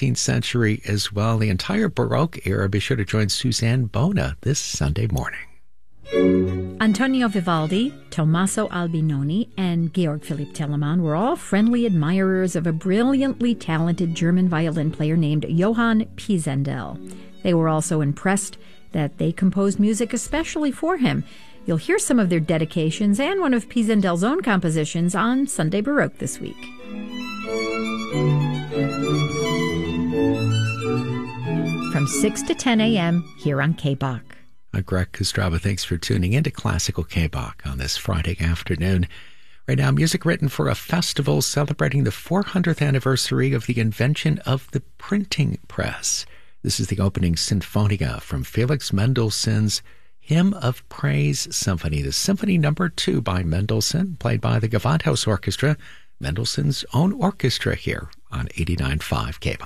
19th century as well, the entire Baroque era. Be sure to join Suzanne Bona this Sunday morning. Antonio Vivaldi, Tommaso Albinoni, and Georg Philipp Telemann were all friendly admirers of a brilliantly talented German violin player named Johann Pisendel. They were also impressed that they composed music especially for him. You'll hear some of their dedications and one of Pisendel's own compositions on Sunday Baroque this week. From 6 to 10 a.m. here on KBOK. Greg Kostraba, thanks for tuning in to Classical KBOK on this Friday afternoon. Right now, music written for a festival celebrating the 400th anniversary of the invention of the printing press. This is the opening Sinfonia from Felix Mendelssohn's Hymn of Praise Symphony, the Symphony No. 2 by Mendelssohn, played by the Gewandhaus Orchestra, Mendelssohn's own orchestra here on 89.5 KBOK.